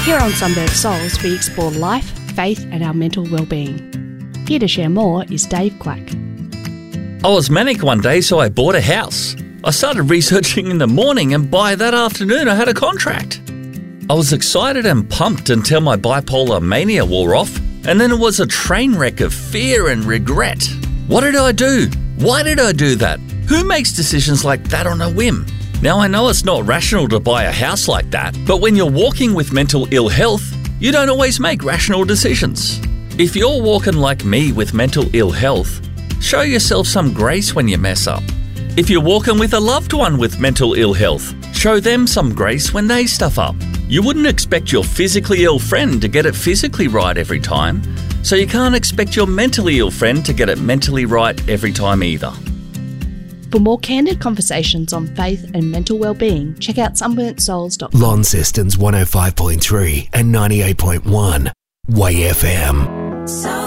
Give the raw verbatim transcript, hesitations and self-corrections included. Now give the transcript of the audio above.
Here on Sunburnt Souls, we explore life, faith and our mental well-being. Here to share more is Dave Quack. I was manic one day, so I bought a house. I started researching in the morning, and by that afternoon I had a contract. I was excited and pumped until my bipolar mania wore off, and then it was a train wreck of fear and regret. What did I do? Why did I do that? Who makes decisions like that on a whim? Now, I know it's not rational to buy a house like that, but when you're walking with mental ill health, you don't always make rational decisions. If you're walking like me with mental ill health, show yourself some grace when you mess up. If you're walking with a loved one with mental ill health, show them some grace when they stuff up. You wouldn't expect your physically ill friend to get it physically right every time, so you can't expect your mentally ill friend to get it mentally right every time either. For more candid conversations on faith and mental well-being, check out sunburnt souls dot com. Launceston's one oh five point three and ninety-eight point one, Way F M. So